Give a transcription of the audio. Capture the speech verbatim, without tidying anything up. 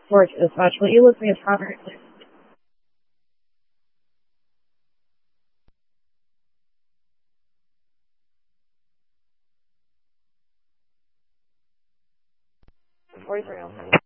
forward to this much. Will you list me as Connor? forty-three.